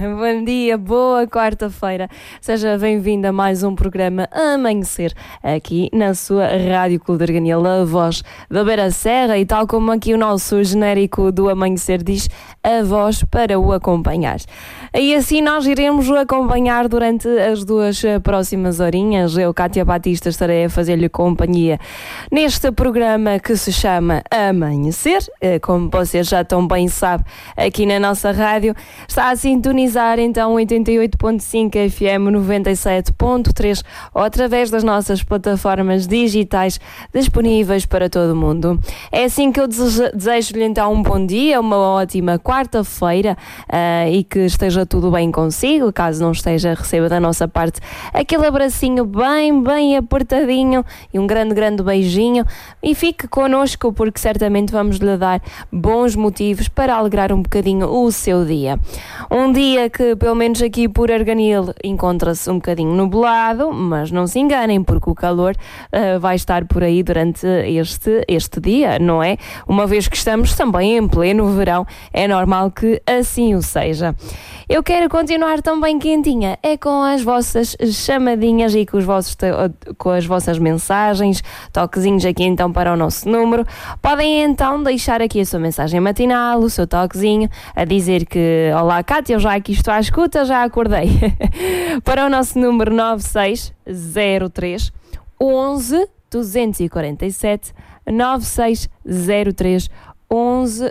bom dia, boa quarta-feira. Seja bem-vindo a mais um programa Amanhecer, aqui na sua Rádio Clube de Arganil, a voz da Beira Serra, e tal como aqui o nosso genérico do Amanhecer diz, a voz para o acompanhar. E assim nós iremos o acompanhar durante as duas próximas horinhas. Eu, Cátia Batista, estarei a fazer-lhe companhia neste programa que se chama Amanhecer. Como você já tão bem sabe, aqui na nossa rádio está a sintonizar então 88.5 FM, 97.3 ou através das nossas plataformas digitais disponíveis para todo o mundo. É assim que eu desejo-lhe então um bom dia, uma ótima quarta-feira, e que esteja tudo bem consigo. Caso não esteja, receba da nossa parte aquele abracinho bem apertadinho e um grande beijinho, e fique connosco porque certamente vamos lhe dar bons motivos para alegrar um bocadinho o seu dia. Um dia que, pelo menos aqui por Arganil, encontra-se um bocadinho nublado, mas não se enganem porque o calor vai estar por aí durante este dia, não é? Uma vez que estamos também em pleno verão, é normal que assim o seja. Eu quero continuar também quentinha, é com as vossas chamadinhas e com as vossas mensagens, toquezinhos aqui então para o nosso número. Podem então deixar aqui a sua mensagem matinal, o seu toquezinho, a dizer que olá Cátia, eu já aqui estou à escuta, já acordei. Para o nosso número 9603 11 247 9603 11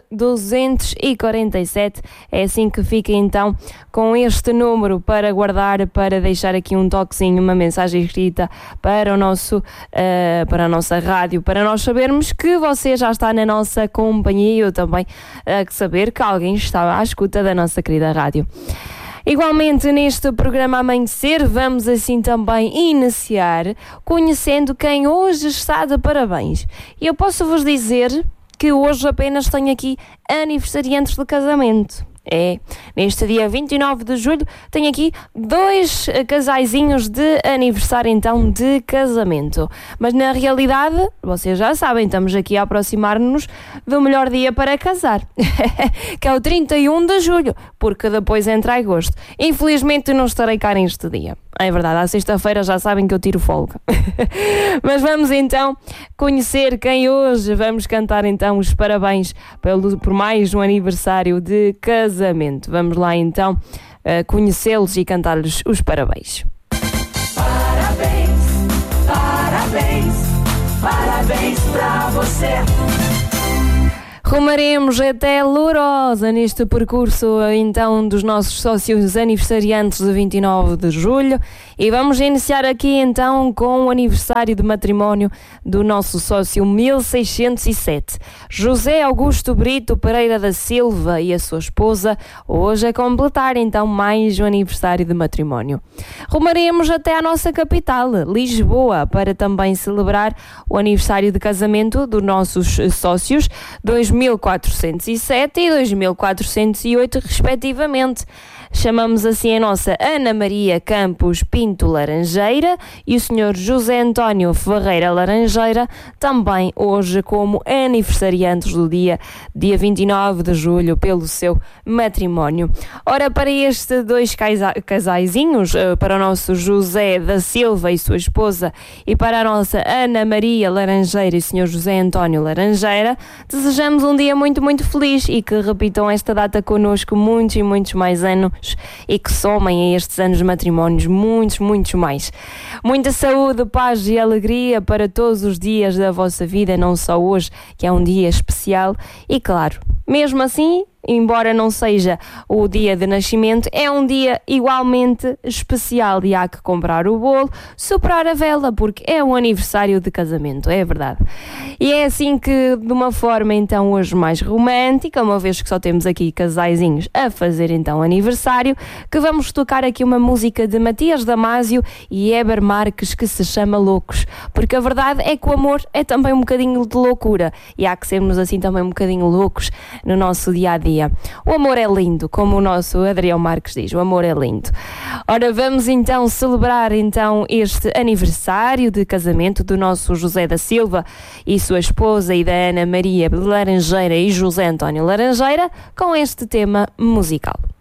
247. É assim que fica então com este número para guardar, para deixar aqui um toquezinho, uma mensagem escrita para o nosso para a nossa rádio, para nós sabermos que você já está na nossa companhia, e eu também saber que alguém está à escuta da nossa querida rádio. Igualmente, neste programa Amanhecer, vamos assim também iniciar conhecendo quem hoje está de parabéns. E eu posso vos dizer que hoje apenas tenho aqui aniversariantes de casamento. Neste dia 29 de julho tenho aqui dois casaizinhos de aniversário então de casamento. Mas na realidade, vocês já sabem, estamos aqui a aproximar-nos do melhor dia para casar, que é o 31 de julho, porque depois entra agosto. Infelizmente não estarei cá neste dia. É verdade, à sexta-feira já sabem que eu tiro folga. Mas vamos então conhecer quem hoje vamos cantar então os parabéns por mais um aniversário de casamento. Vamos lá então conhecê-los e cantar-lhes os parabéns. Parabéns, parabéns, parabéns pra você. Rumaremos até Lourosa neste percurso então dos nossos sócios aniversariantes de 29 de julho, e vamos iniciar aqui então com o aniversário de matrimónio do nosso sócio 1607, José Augusto Brito Pereira da Silva e a sua esposa, hoje a completar então mais um aniversário de matrimónio. Rumaremos até à nossa capital, Lisboa, para também celebrar o aniversário de casamento dos nossos sócios 2407 e 2408 respectivamente. Chamamos assim a nossa Ana Maria Campos Pinto Laranjeira e o Sr. José António Ferreira Laranjeira, também hoje como aniversariantes do dia 29 de julho, pelo seu matrimónio. Ora, para estes dois casaizinhos, para o nosso José da Silva e sua esposa, e para a nossa Ana Maria Laranjeira e o Sr. José António Laranjeira, desejamos um dia muito feliz e que repitam esta data connosco muitos e muitos mais anos, e que somem a estes anos de matrimónios muitos mais. Muita saúde, paz e alegria para todos os dias da vossa vida, não só hoje, que é um dia especial, e claro, mesmo assim, embora não seja o dia de nascimento, é um dia igualmente especial e há que comprar o bolo, soprar a vela, porque é um aniversário de casamento, é verdade. E é assim que, de uma forma então hoje mais romântica, uma vez que só temos aqui casaizinhos a fazer então aniversário, que vamos tocar aqui uma música de Matias Damasio e Heber Marques que se chama Loucos, porque a verdade é que o amor é também um bocadinho de loucura e há que sermos assim também um bocadinho loucos no nosso dia-a-dia. O amor é lindo, como o nosso Adrião Marques diz, o amor é lindo. Ora, vamos então celebrar então este aniversário de casamento do nosso José da Silva e sua esposa e da Ana Maria Laranjeira e José António Laranjeira com este tema musical.